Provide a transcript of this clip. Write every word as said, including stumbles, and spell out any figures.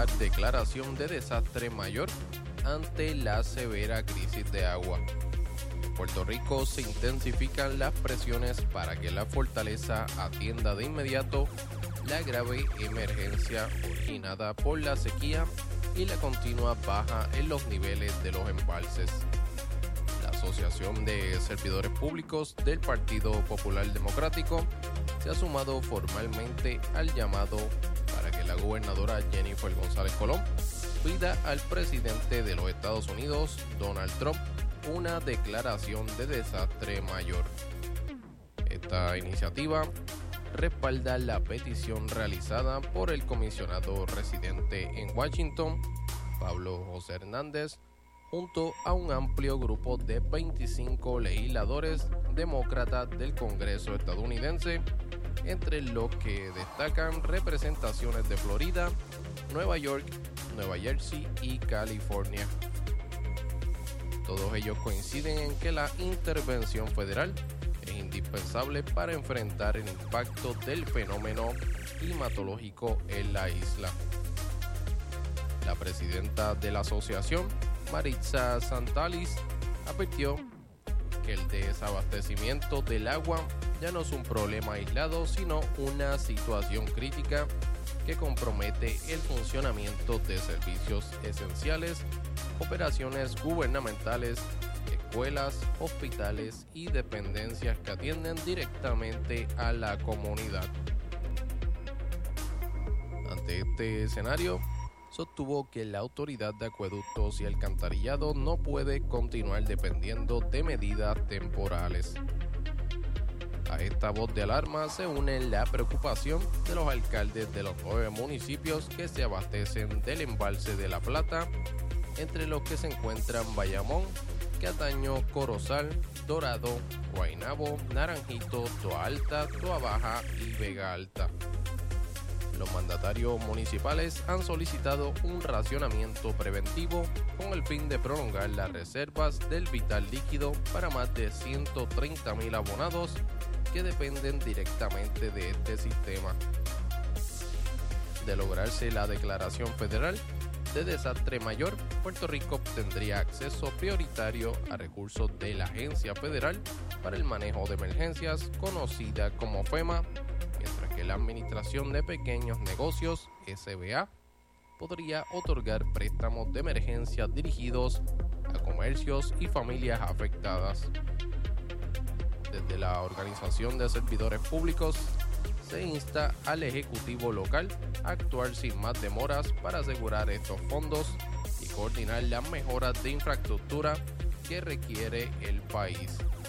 la declaración de desastre mayor ante la severa crisis de agua. En Puerto Rico se intensifican las presiones para que la fortaleza atienda de inmediato la grave emergencia originada por la sequía y la continua baja en los niveles de los embalses. La Asociación de Servidores Públicos del Partido Popular Democrático se ha sumado formalmente al llamado para que la gobernadora Jennifer González Colón pida al presidente de los Estados Unidos, Donald Trump, una declaración de desastre mayor. Esta iniciativa respalda la petición realizada por el comisionado residente en Washington, Pablo José Hernández, junto a un amplio grupo de veinticinco legisladores demócratas del Congreso estadounidense, entre los que destacan representaciones de Florida, Nueva York, Nueva Jersey y California. Todos ellos coinciden en que la intervención federal es indispensable para enfrentar el impacto del fenómeno climatológico en la isla. La presidenta de la asociación, Maritza Santalis, advirtió que el desabastecimiento del agua ya no es un problema aislado, sino una situación crítica que compromete el funcionamiento de servicios esenciales, operaciones gubernamentales, escuelas, hospitales y dependencias que atienden directamente a la comunidad. Ante este escenario, sostuvo que la Autoridad de Acueductos y Alcantarillado no puede continuar dependiendo de medidas temporales. A esta voz de alarma se une la preocupación de los alcaldes de los nueve municipios que se abastecen del embalse de La Plata, entre los que se encuentran Bayamón, Cataño, Corozal, Dorado, Guaynabo, Naranjito, Toa Alta, Toa Baja y Vega Alta. Los mandatarios municipales han solicitado un racionamiento preventivo con el fin de prolongar las reservas del vital líquido para más de ciento treinta mil abonados que dependen directamente de este sistema. De lograrse la declaración federal de desastre mayor, Puerto Rico obtendría acceso prioritario a recursos de la Agencia Federal para el Manejo de Emergencias, conocida como FEMA, mientras que la Administración de Pequeños Negocios, S B A, podría otorgar préstamos de emergencia dirigidos a comercios y familias afectadas. Desde la Organización de Servidores Públicos se insta al Ejecutivo local a actuar sin más demoras para asegurar estos fondos y coordinar las mejoras de infraestructura que requiere el país.